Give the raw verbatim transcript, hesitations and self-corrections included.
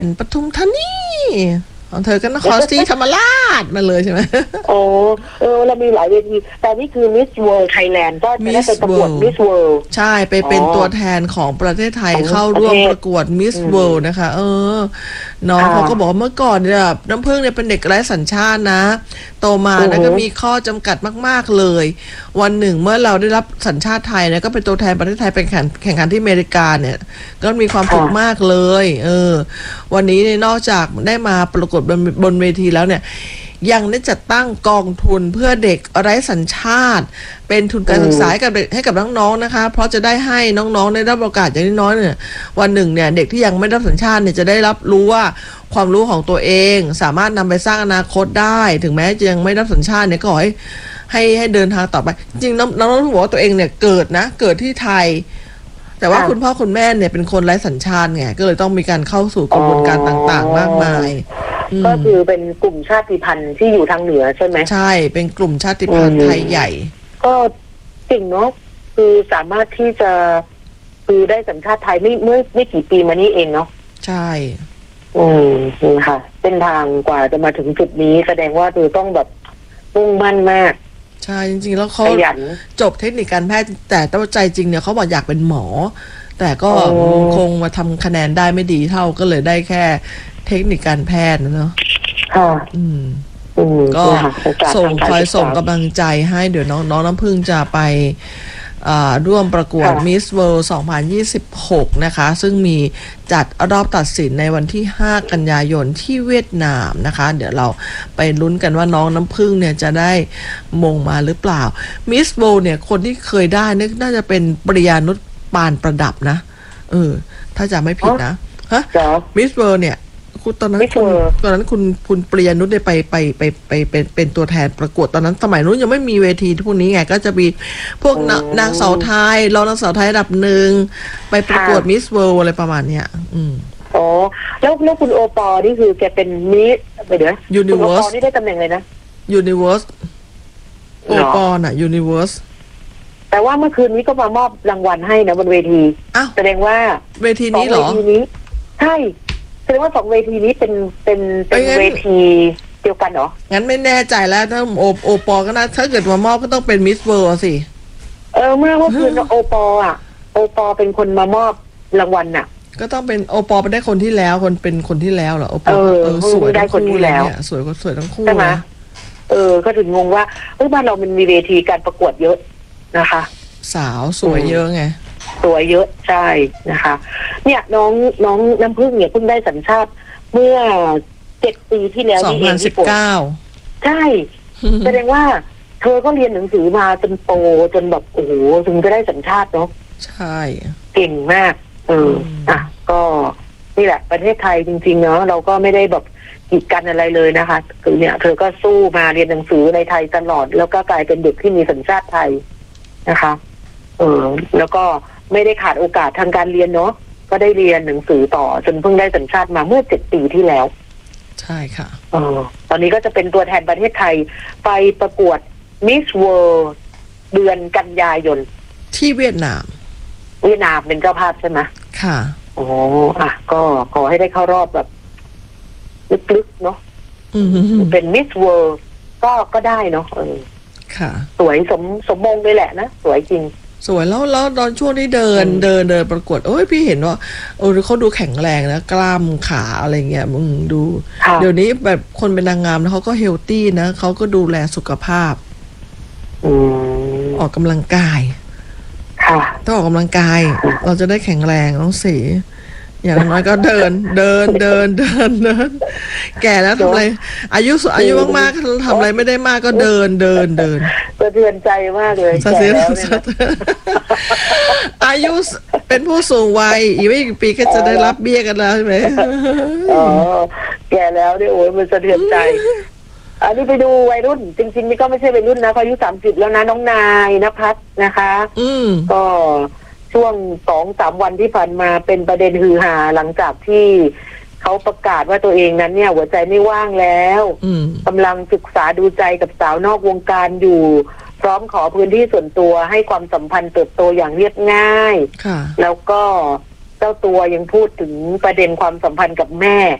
ปทุมธานีของเธอก็นครศรีธรรมราชมาเลยใช่ไหมโอ้เออเรามีหลายเวทีแต่นี่คือ Miss World Thailand ก็จะได้ไปประกวด Miss World ใช่ไปเป็นตัวแทนของประเทศไทยเข้าร่วมประกวด Miss World นะคะเออน้องเขาก็บอกเมื่อก่อนเนี่ยน้ำพึ่งเนี่ยเป็นเด็กไร้สัญชาตินะโตมานะก็มีข้อจำกัดมากๆเลยวันหนึ่งเมื่อเราได้รับสัญชาติไทยเนี่ยก็เป็นตัวแทนประเทศไทยไปแข่งแข่งขันที่อเมริกาเนี่ยก็มีความสุขมากเลยเออวันนี้นอกจากได้มาประกวดบนเวทีแล้วเนี่ยยังได้จัดตั้งกองทุนเพื่อเด็กไร้สัญชาติเป็นทุนการศึกษาให้กับให้กับน้องๆนะคะเพราะจะได้ให้น้องๆได้รับโอกาสอย่างน้อยเนี่ยวันหนึ่งเนี่ยเด็กที่ยังไม่ได้รับสัญชาติเนี่ยจะได้รับรู้ว่าความรู้ของตัวเองสามารถนำไปสร้างอนาคตได้ถึงแม้จะยังไม่ได้รับสัญชาติเนี่ยก็ขอให้ให้ให้เดินทางต่อไปจริงๆน้องๆบอกว่าตัวเองเนี่ยเกิดนะเกิดที่ไทยแต่ว่าคุณพ่อคุณแม่เนี่ยเป็นคนไร้สัญชาติไงก็เลยต้องมีการเข้าสู่กระบวนการต่างๆมากมายก็คือเป็นกลุ่มชาติพันธุ์ที่อยู่ทางเหนือใช่ไหมใช่เป็นกลุ่มชาติพันธุ์ไทยใหญ่ก็จริงเนาะคือสามารถที่จะคือได้สัญชาติไทยไม่เมื่อไม่กี่ปีมานี้เองเนาะใช่อืมค่ะเส้นทางกว่าจะมาถึงจุดนี้แสดงว่าคือต้องแบบมุ่งมั่นมากใช่จริงๆแล้วเขาจบเทคนิคการแพทย์แต่ตั้งใจจริงเนี่ยเขาบอกอยากเป็นหมอแต่ก็คงมาทำคะแนนได้ไม่ดีเท่าก็เลยได้แค่เทคนิคการแพทย์นะเนาะค่ะอืมก็ส่งคอยส่งกำลังใจให้เดี๋ยวน้องน้องน้ำพึ่งจะไปร่วมประกวด Miss World สองพันยี่สิบหกนะคะซึ่งมีจัดรอบตัดสินในวันที่ห้ากันยายนที่เวียดนามนะคะเดี๋ยวเราไปลุ้นกันว่าน้องน้ำพึ่งเนี่ยจะได้มงมาหรือเปล่า Miss World เนี่ยคนที่เคยได้นึกน่าจะเป็นปริยานุชปานประดับนะเออถ้าจะไม่ผิดนะฮะ Miss World เนี่ยคุณตอนนั้นคุณตอนนั้นคุณคุณปริยานุชได้ไปไปไปไปเป็นเป็นตัวแทนประกวดตอนนั้นสมัยนู้นยังไม่มีเวทีพวกนี้ไงก็จะมีพวกนางสาวไทยรองนางสาวไทยระดับหนึ่งไปประกวดมิสเวิลด์อะไรประมาณเนี้ยอืมอ๋อแล้วแล้วคุณโอปอนี่คือแกเป็นมิสไปเดี๋ยวยูนิเวิร์สนี่ได้ตำแหน่งเลยนะยูนิเวิร์สโอปอน่ะยูนิเวิร์สแต่ว่าเมื่อคืนนี้ก็มามอบรางวัลให้นะบนเวทีอ้าวแสดงว่าเวทีนี้เหรอเวทีนี้ใช่แสดงว่าสองเวทีนี้เป็นเป็นเป็นเวทีเดียวกันเหรองั้นไม่แน่ใจแล้วถ้าโอโอปอก็น่าถ้าเกิดมามอบก็ต้องเป็นมิสเวิลด์สิเออเมื่อเมื่อคืนโอปออ่ะโอปอเป็นคนมามอบรางวัลน่ะก็ต้องเป็นโอปอไปได้คนที่แล้วคนเป็นคนที่แล้วเหรอโอปอเออสวยได้คนที่แล้วสวยก็สวยทั้งคู่ใช่ไหมเออก็ถึงงงว่าเฮ้ยบ้านเรามันมีเวทีการประกวดเยอะนะคะสาวสวยเยอะไงสวยเยอะใช่นะคะเนี่ยน้องน้องน้ำพึ่งเนี่ยเพิ่งได้สัญชาติเมื่อเจ็ดปีที่แล้วนี่เองสองพันสิบเก้าใช่แสดงว่าเธอก็เรียนหนังสือมาจนโตจนแบบโอ้โหถึงจะได้สัญชาติเนาะใช่เก่งมากเอออ่ะก็นี่แหละประเทศไทยจริงๆเนาะเราก็ไม่ได้แบบกีดกันอะไรเลยนะคะคือเนี่ยเธอก็สู้มาเรียนหนังสือในไทยตลอดแล้วก็กลายเป็นเด็กที่มีสัญชาติไทยนะคะเออแล้วก็ไม่ได้ขาดโอกาสทางการเรียนเนาะก็ได้เรียนหนังสือต่อจนเพิ่งได้สัญชาติมาเมื่อเจ็ดปีที่แล้วใช่ค่ะเออตอนนี้ก็จะเป็นตัวแทนประเทศไทยไปประกวด Miss World เดือนกันยายนที่เวียดนามเวียดนามเป็นเจ้าภาพใช่ไหมค่ะอ๋ออ่ะก็ขอให้ได้เข้ารอบแบบลึกๆเนาะเป็น Miss World ก็ก็ได้เนาะเออค่ะสวยสมสมมงเลยแหละนะสวยจริงสวยแล้วแล้วตอนช่วงที่เดินเดินเดินประกวดโอ้ยพี่เห็นว่าเออเขาดูแข็งแรงนะกล้ามขาอะไรเงี้ยมึงดูเดี๋ยวนี้แบบคนเป็นนางงามนะเขาก็เฮลตี้นะเขาก็ดูแลสุขภาพออกกำลังกายต้องออกกำลังกายเราจะได้แข็งแรงต้องสีอย่างน้อยก็เดินเดินเดินเดินเดินแก่แล้วทำอะไรอายุอายุมากๆทำอะไรไม่ได้มากก็เดินเดินเดินสะเทือนใจมากเลยแก่แล้วอายุเป็นผู้สูงวัยอีกไม่กี่ปีก็จะได้รับเบี้ยกันแล้วใช่ไหมอ๋อแก่แล้วเนี่ยโอ้ยมันสะเทือนใจอันนี้ไปดูวัยรุ่นจริงๆนี่ก็ไม่ใช่วัยรุ่นนะเขาอายุสามสิบแล้วนะน้องนายณภัทรนะคะก็ช่วงสองสามวันที่ผ่านมาเป็นประเด็นฮือฮาหลังจากที่เขาประกาศว่าตัวเองนั้นเนี่ยหัวใจไม่ว่างแล้วกำลังศึกษาดูใจกับสาวนอกวงการอยู่พร้อมขอพื้นที่ส่วนตัวให้ความสัมพันธ์เติบโตอย่างเรียบง่ายแล้วก็เจ้าตัวยังพูดถึงประเด็นความสัมพันธ์กับแม่